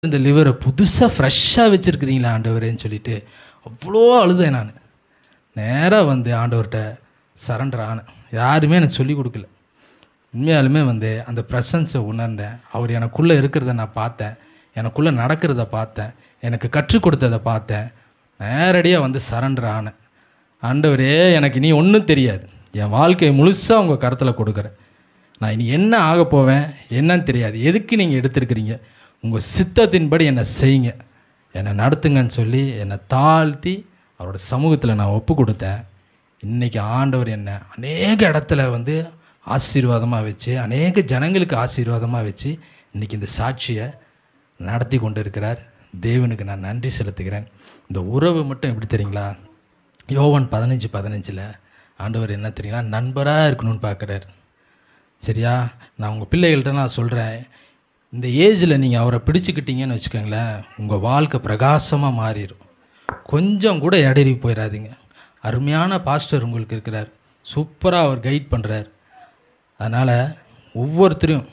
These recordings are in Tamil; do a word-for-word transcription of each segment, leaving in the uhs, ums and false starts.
இந்த லிவரை புதுசாக ஃப்ரெஷ்ஷாக வச்சுருக்கிறீங்களா ஆண்டவரேன்னு சொல்லிட்டு அவ்வளோ அழுதேன். நான் நேராக வந்து ஆண்டவர்கிட்ட சரண்டர் ஆனேன். யாருமே எனக்கு சொல்லிக் கொடுக்கல. உண்மையாலுமே வந்து அந்த ப்ரெசன்ஸை உணர்ந்தேன். அவர் எனக்குள்ளே இருக்கிறத நான் பார்த்தேன், எனக்குள்ளே நடக்கிறத பார்த்தேன், எனக்கு கற்றுக் கொடுத்ததை பார்த்தேன். நேரடியாக வந்து சரண்டர் ஆனேன். ஆண்டவரே, எனக்கு இனி ஒன்றும் தெரியாது, என் வாழ்க்கையை முழுசாக உங்கள் கருத்தில் கொடுக்குறேன். நான் இனி என்ன ஆக போவேன் என்னன்னு தெரியாது. எதுக்கு நீங்கள் எடுத்துருக்கிறீங்க, உங்கள் சித்தத்தின்படி என்னை செய்யுங்க, என்னை நடத்துங்கன்னு சொல்லி என்னை தாழ்த்தி அவரோட சமூகத்தில் நான் ஒப்பு கொடுத்தேன். இன்றைக்கி ஆண்டவர் என்னை அநேக இடத்துல வந்து ஆசீர்வாதமாக வச்சு, அநேக ஜனங்களுக்கு ஆசீர்வாதமாக வச்சு இன்றைக்கி இந்த சாட்சியை நடத்தி கொண்டு இருக்கிறார். தேவனுக்கு நான் நன்றி செலுத்துகிறேன். இந்த உறவு மட்டும் எப்படி தெரியுங்களா, யோவான் பதினஞ்சு பதினஞ்சில் ஆண்டவர் என்ன தெரியுங்களா, நண்பராக இருக்கணும்னு பார்க்குறாரு. சரியா, நான் உங்கள் பிள்ளைகள்கிட்ட நான் சொல்கிறேன், இந்த ஏஜில் நீங்கள் அவரை பிடிச்சிக்கிட்டீங்கன்னு வச்சுக்கோங்களேன், உங்கள் வாழ்க்கை பிரகாசமாக மாறிடும். கொஞ்சம் கூட இடறி போயிடாதீங்க. அருமையான பாஸ்டர் உங்களுக்கு இருக்கிறார், சூப்பராக அவர் கைட் பண்ணுறார். அதனால் ஒவ்வொருத்தரையும்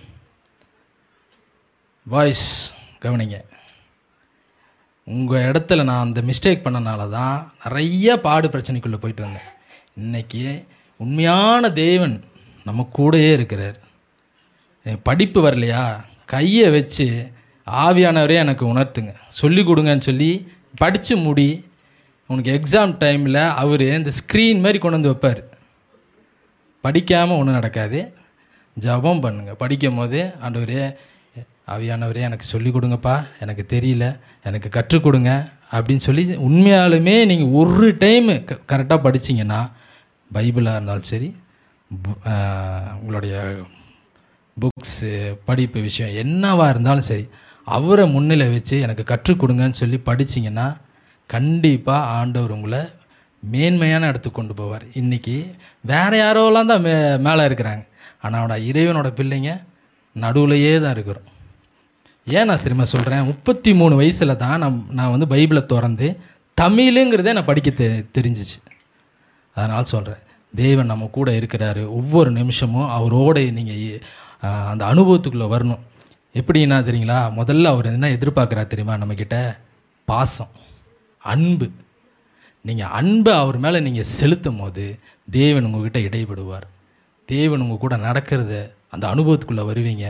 வாய்ஸ் கவனிங்க. உங்கள் இடத்துல நான் அந்த மிஸ்டேக் பண்ணனால தான் நிறைய பாடு பிரச்சனைக்குள்ளே போயிட்டு வந்தேன். இன்றைக்கி உண்மையான தேவன் நம்ம கூடயே இருக்கிறார். படிப்பு வரலையா, கையை வச்சு ஆவியானவரே எனக்கு உணர்த்துங்க, சொல்லி கொடுங்கன்னு சொல்லி படித்து முடி. உனக்கு எக்ஸாம் டைமில் அவர் இந்த ஸ்க்ரீன் மாதிரி கொண்டு வந்து வைப்பார். படிக்காமல் ஒன்றும் நடக்காது. ஜபம் பண்ணுங்கள். படிக்கும் போது ஆண்டவரே, ஆவியானவரே எனக்கு சொல்லி கொடுங்கப்பா, எனக்கு தெரியல, எனக்கு கற்றுக் கொடுங்க அப்படின்னு சொல்லி உண்மையாலுமே நீங்கள் ஒரு டைமு க கரெக்டாக படிச்சிங்கன்னா, பைபிளாக இருந்தாலும் சரி, உங்களுடைய புக்ஸு படிப்பு விஷயம் என்னவாக இருந்தாலும் சரி, அவரை முன்னிலை வச்சு எனக்கு கற்றுக் கொடுங்கன்னு சொல்லி படிச்சிங்கன்னா கண்டிப்பாக ஆண்டவர் உங்களை மேன்மையான இடத்துக்கு கொண்டு போவார். இன்றைக்கி வேறு யாரோலாம் தான் மே மேலே இருக்கிறாங்க, ஆனால் அவனோட இறைவனோட பிள்ளைங்க நடுவுலையே தான் இருக்கிறோம். ஏன் நான் சரிமா சொல்கிறேன், முப்பத்தி மூணு வயசில் தான் நான் நான் வந்து பைபிளை திறந்து தமிழுங்கிறதே நான் படிக்க தெ தெரிஞ்சிச்சு. அதனால் சொல்கிறேன், தேவன் நம்ம கூட இருக்கிறாரு. ஒவ்வொரு நிமிஷமும் அவரோட நீங்கள் அந்த அனுபவத்துக்குள்ளே வரணும். எப்படின்னா தெரியுங்களா, முதல்ல அவர் என்ன எதிர்பார்க்குறாரு தெரியுமா, நம்மக்கிட்ட பாசம், அன்பு. நீங்கள் அன்பை அவர் மேலே நீங்கள் செலுத்தும் போது தேவன் உங்கள்கிட்ட இடைபடுவார். தேவன் உங்கள் கூட நடக்கிறத அந்த அனுபவத்துக்குள்ளே வருவீங்க.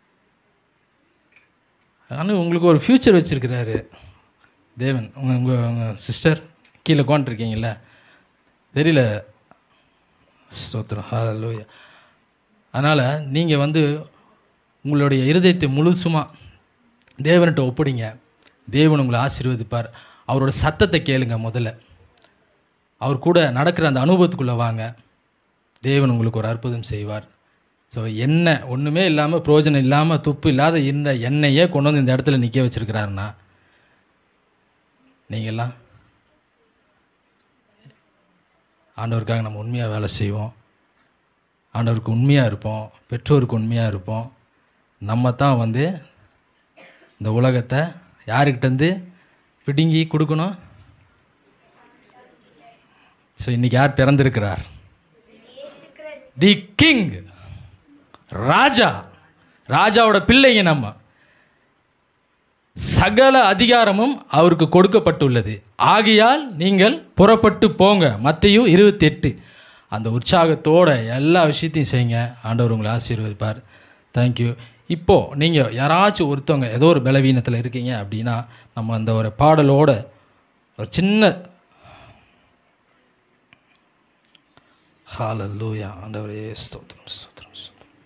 ஆனால் உங்களுக்கு ஒரு ஃப்யூச்சர் வச்சுருக்கிறாரு தேவன். உங்கள் உங்கள் உங்கள் சிஸ்டர் கீழே உட்காந்துருக்கீங்கள, தெரியல, ஸ்தோத்திரம், ஹல்லேலூயா. அதனால் நீங்கள் வந்து உங்களுடைய இருதயத்தை முழுசுமாக தேவன்கிட்ட ஒப்பிடுங்க. தேவன் உங்களை ஆசீர்வதிப்பார். அவரோட சத்தத்தை கேளுங்க. முதல்ல அவர் கூட நடக்கிற அந்த அனுபவத்துக்குள்ளே வாங்க. தேவன் உங்களுக்கு ஒரு அற்புதம் செய்வார். ஸோ எண்ணெய் ஒன்றுமே இல்லாமல், பிரயோஜனம் இல்லாமல், துப்பு இல்லாத இந்த எண்ணெயே கொண்டு வந்து இந்த இடத்துல நிற்க வச்சுருக்கிறாருன்னா, நீங்கள்லாம் ஆண்டவருக்காக நம்ம உண்மையாக வேலை செய்வோம், ஆண்டவருக்கு உண்மையாக இருப்போம், பெற்றோருக்கு உண்மையாக இருப்போம். நம்ம தான் வந்து இந்த உலகத்தை யாருக்கிட்டேருந்து பிடுங்கி கொடுக்கணும். ஸோ இன்றைக்கி யார் பிறந்திருக்கிறார்? தி கிங், ராஜா. ராஜாவோட பிள்ளைங்க நம்ம. சகல அதிகாரமும் அவருக்கு கொடுக்கப்பட்டுள்ளது, ஆகையால் நீங்கள் புறப்பட்டு போங்க. மத்தேயு இருபத்தி எட்டு. அந்த உற்சாகத்தோட எல்லா விஷயத்தையும் செய்யுங்க. ஆண்டவர் உங்களை ஆசீர்வதிப்பார். தேங்க்யூ. இப்போது நீங்கள் யாராச்சும் ஒருத்தவங்க ஏதோ ஒரு பலவீனத்தில் இருக்கீங்க அப்படின்னா, நம்ம அந்த ஒரு பாடலோட ஒரு சின்ன ஹல்லேலூயா, ஆண்டவரே ஸ்தோத்திரம் ஸ்தோத்திரம்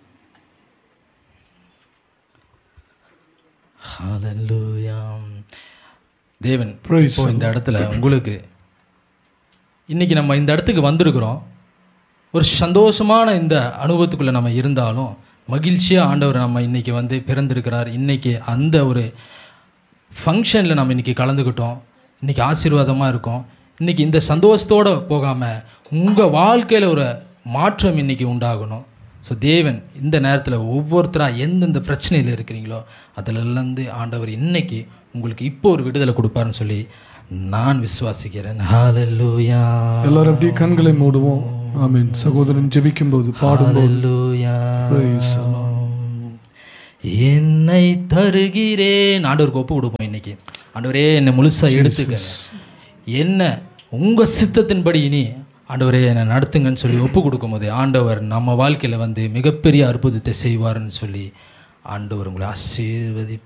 ஹல்லேலூயா. தேவன் இப்போ இந்த இடத்துல உங்களுக்கு இன்றைக்கி நம்ம இந்த இடத்துக்கு வந்திருக்கிறோம். ஒரு சந்தோஷமான இந்த அனுபவத்துக்குள்ளே நம்ம இருந்தாலும் மகிழ்ச்சியாக ஆண்டவர் நம்ம இன்றைக்கி வந்து பிறந்திருக்கிறார். இன்றைக்கி அந்த ஒரு ஃபங்க்ஷனில் நம்ம இன்றைக்கி கலந்துக்கிட்டோம். இன்றைக்கி ஆசீர்வாதமாக இருக்கோம். இன்றைக்கி இந்த சந்தோஷத்தோடு போகாமல் உங்கள் வாழ்க்கையில் ஒரு மாற்றம் இன்றைக்கி உண்டாகணும். ஸோ தேவன் இந்த நேரத்தில் ஒவ்வொருத்தராக எந்தெந்த பிரச்சனையில் இருக்கிறீங்களோ அதிலேருந்து ஆண்டவர் இன்றைக்கி உங்களுக்கு இப்போ ஒரு விடுதலை கொடுப்பாருன்னு சொல்லி நான் விசுவாசிக்கிறேன். ஹல்லேலூயா. எல்லாரும் அப்படியே கண்களை மூடுவோம். ஆமென். சகோதரன் ஜெபிக்கும் போது பாடும்போது என்னை தருகிறேன். ஆண்டவருக்கு ஒப்பு கொடுப்போம் இன்னைக்கு. ஆண்டவரே என்னை முழுசாக எடுத்துக்க, என்ன உங்கள் சித்தத்தின்படி இனி ஆண்டவரே என்னை நடத்துங்கன்னு சொல்லி ஒப்பு கொடுக்கும் போது ஆண்டவர் நம்ம வாழ்க்கையில் வந்து மிகப்பெரிய அற்புதத்தை செய்வார்னு சொல்லி ஆண்டவர் உங்களை ஆசீர்வதி